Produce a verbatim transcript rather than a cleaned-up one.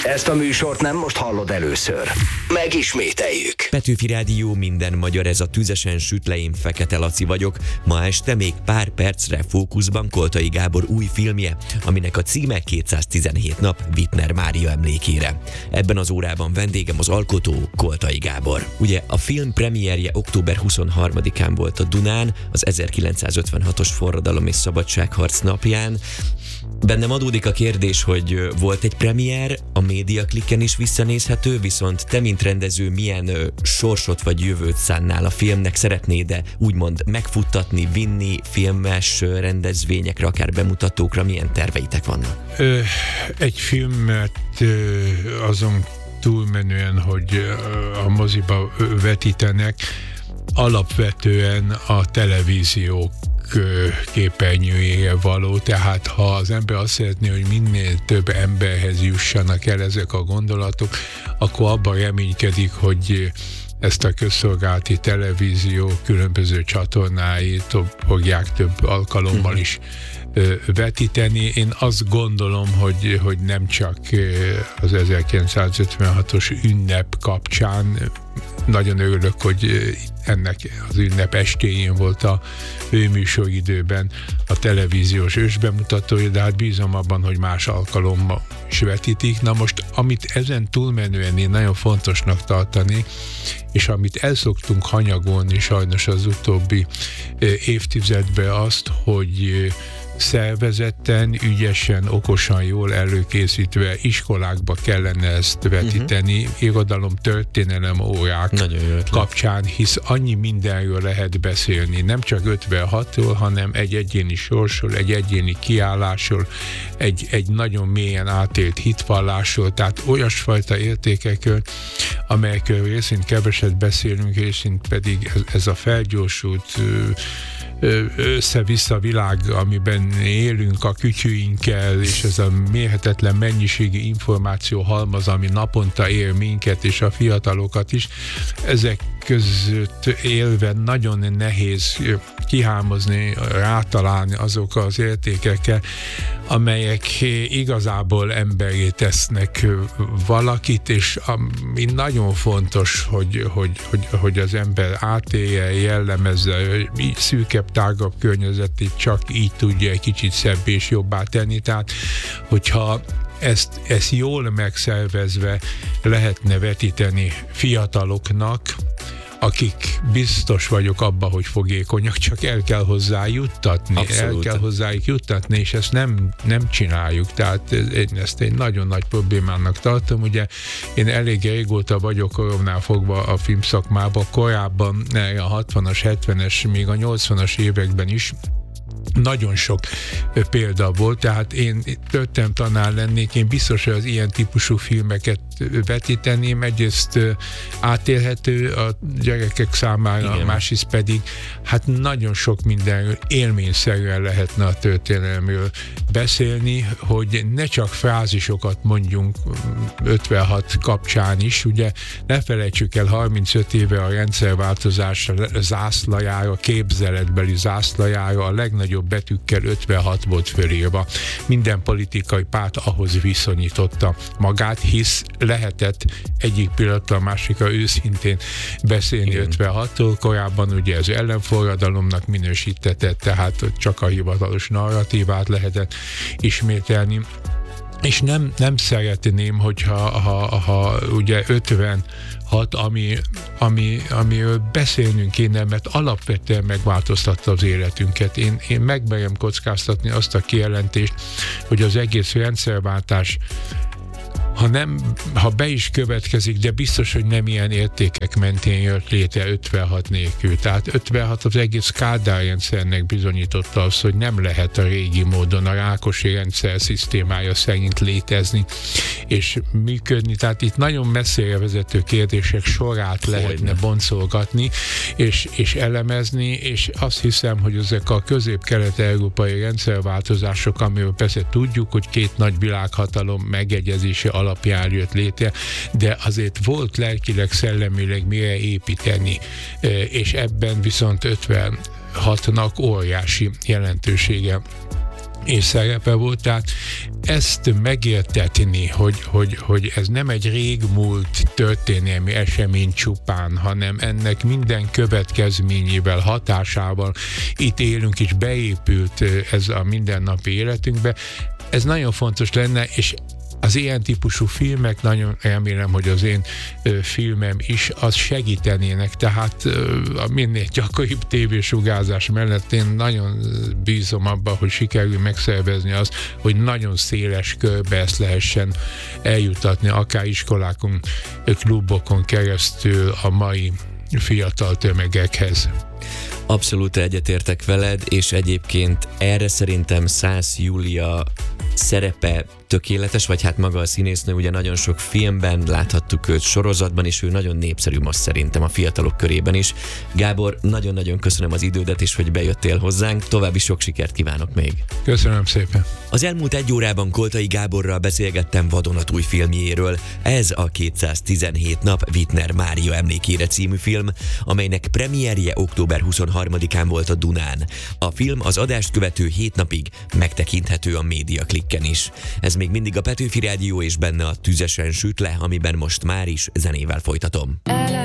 Ezt a műsort nem most hallod először. Megismételjük. Petőfi Rádió, minden magyar, ez a tüzesen süt le, én Fekete Laci vagyok. Ma este még pár percre fókuszban Koltai Gábor új filmje, aminek a címe kétszáztizenhét nap Wittner Mária emlékére. Ebben az órában vendégem az alkotó, Koltai Gábor. Ugye a film premierje október huszonharmadikán volt a Dunán, az ezerkilencszázötvenhatos forradalom és szabadságharc napján. Bennem adódik a kérdés, hogy volt egy premier, a médiaklikken is visszanézhető, viszont te, mint rendező, milyen ö, sorsot vagy jövőt szánnál a filmnek? Szeretnéd-e úgymond megfuttatni, vinni filmes ö, rendezvényekre, akár bemutatókra? Milyen terveitek vannak? Ö, egy filmet ö, azon túlmenően, hogy ö, a moziba vetítenek, alapvetően a televíziók képernyőjére való, tehát ha az ember azt szeretné, hogy minél több emberhez jussanak el ezek a gondolatok, akkor abban reménykedik, hogy ezt a közszolgálati televízió különböző csatornáit fogják több alkalommal is vetíteni. Én azt gondolom, hogy, hogy nem csak az ezerkilencszázötvenhatos ünnep kapcsán, nagyon örülök, hogy ennek az ünnep estéjén volt a főműsoridőben a televíziós ősbemutatója, de hát bízom abban, hogy más alkalommal is vetítik. Na most, amit ezen túlmenően én nagyon fontosnak tartani, és amit elszoktunk hanyagolni sajnos az utóbbi évtizedben, azt, hogy szervezetten, ügyesen, okosan, jól előkészítve iskolákba kellene ezt vetíteni, uh-huh. irodalom, történelem órák kapcsán, hisz annyi mindenről lehet beszélni, nem csak ötvenhatról, hanem egy egyéni sorsról, egy egyéni kiállásról, egy, egy nagyon mélyen átélt hitvallásról, tehát olyasfajta értékekről, amelyekről részint keveset beszélünk, részint pedig ez, ez a felgyorsult össze-vissza világ, amiben élünk a kütyűinkkel, és ez a mérhetetlen mennyiségi információ halmaz, ami naponta ér minket és a fiatalokat is, ezek között élve nagyon nehéz kihámozni, rátalálni azok az értékekkel, amelyek igazából emberé tesznek valakit, és ami nagyon fontos, hogy, hogy, hogy, hogy az ember átélje, jellemezze, szűkebb, tágabb környezetét csak így tudja egy kicsit szebb és jobbá tenni. Tehát, hogyha ezt, ezt jól megszervezve lehetne vetíteni fiataloknak, akik biztos vagyok abban, hogy fogékonyak, csak el kell hozzá juttatni, Abszolút. el kell hozzájuk juttatni, és ezt nem, nem csináljuk. Tehát én ezt egy nagyon nagy problémának tartom. Ugye én elég régóta vagyok koromnál fogva a filmszakmában, korábban a hatvanas, hetvenes, még a nyolcvanas években is nagyon sok példa volt, tehát én történelem tanár lennék, én biztos, hogy az ilyen típusú filmeket vetíteném, egyrészt átélhető a gyerekek számára, Igen. másrészt pedig hát nagyon sok mindenről élményszerűen lehetne a történelemről beszélni, hogy ne csak frázisokat mondjunk ötvenhat kapcsán is, ugye ne felejtsük el, harmincöt éve a rendszerváltozás zászlajára, képzeletbeli zászlajára a legnagyobb betűkkel ötvenhat volt fölírva. Minden politikai párt ahhoz viszonyította magát, hisz lehetett egyik pillanatra a másikra őszintén beszélni Igen. ötvenhattól, korábban ugye az ellenforradalomnak minősítetett, tehát csak a hivatalos narratívát lehetett ismételni. És nem, nem szeretném, hogyha ha, ha, ugye ötvenhat, ami, ami, amiről beszélnünk kéne, mert alapvetően megváltoztatta az életünket. Én, én megmerem kockáztatni azt a kijelentést, hogy az egész rendszerváltás, ha nem, ha be is következik, de biztos, hogy nem ilyen értékek mentén jött létre ötvenhat nélkül. Tehát ötvenhat az egész Kádár rendszernek bizonyította azt, hogy nem lehet a régi módon a Rákosi rendszer szisztémája szerint létezni és működni. Tehát itt nagyon messzire vezető kérdések sorát lehetne boncolgatni és, és elemezni, és azt hiszem, hogy ezek a közép-kelet-európai rendszerváltozások, amiről persze tudjuk, hogy két nagy világhatalom megegyezése alapján jött létre, de azért volt lelkileg, szellemileg mire építeni, és ebben viszont ötvenhatnak óriási jelentősége és szerepe volt, tehát ezt megértetni, hogy, hogy, hogy ez nem egy régmúlt történelmi esemény csupán, hanem ennek minden következményével, hatásával itt élünk, és beépült ez a mindennapi életünkbe, ez nagyon fontos lenne, és az ilyen típusú filmek, nagyon remélem, hogy az én ö, filmem is, az segítenének, tehát ö, a minél gyakoribb tévésugárzás mellett én nagyon bízom abban, hogy sikerül megszervezni azt, hogy nagyon széles körbe ezt lehessen eljutatni, akár iskolákon, klubokon keresztül a mai fiatal tömegekhez. Abszolút egyetértek veled, és egyébként erre szerintem Szász Júlia szerepe tökéletes, vagy hát maga a színésznő, ugye nagyon sok filmben láthattuk őt, sorozatban, és ő nagyon népszerű most szerintem a fiatalok körében is. Gábor, nagyon-nagyon köszönöm az idődet, és hogy bejöttél hozzánk, további sok sikert kívánok még. Köszönöm szépen. Az elmúlt egy órában Koltai Gáborral beszélgettem vadonatúj filmjéről. Ez a kétszáztizenhét nap Wittner Mária emlékére című film, amelynek premierje október huszonharmadikán volt a Dunán. A film az adást követő hét napig megtekinthető a Média Klikken is. Ez még mindig a Petőfi Rádió, és benne a Tüzesen süt le, amiben most már is zenével folytatom.